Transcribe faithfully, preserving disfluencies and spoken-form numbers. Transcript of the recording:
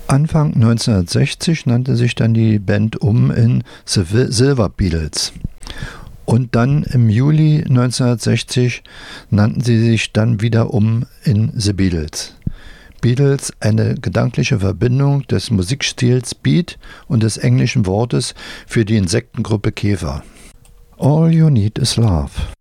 Anfang neunzehnhundertsechzig nannte sich dann die Band um in The Silver Beatles. Und dann im Juli neunzehnhundertsechzig nannten sie sich dann wieder um in The Beatles. Beatles, eine gedankliche Verbindung des Musikstils Beat und des englischen Wortes für die Insektengruppe Käfer. All You Need Is Love.